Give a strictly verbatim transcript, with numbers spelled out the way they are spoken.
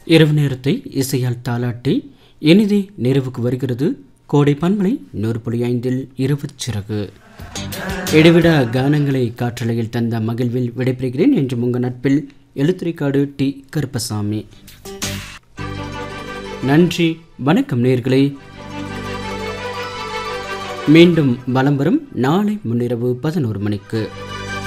இரவு நேரத்தை இசையால் தாளாட்டி இனிதே நிறைவுக்கு வருகிறது கோடை பன்மலை நூறு புள்ளி ஐந்தில் இரவு சிறகு. இடைவிடா கானங்களை காற்றலையில் தந்த மகிழ்வில் விடைபெறுகிறேன். என்று உங்கள் நட்பில் எழுத்துரைக்காடு டி கருப்பசாமி. நன்றி, வணக்கம் நேயர்களே. மீண்டும் வலம் வரும் நாளை முன்னிரவு பதினோரு மணிக்கு.